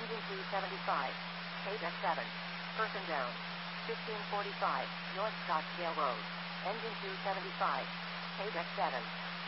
Engine 275. KDEC 7. Person down. 1545, North Scottsdale Road. Engine 275. KDEC 7.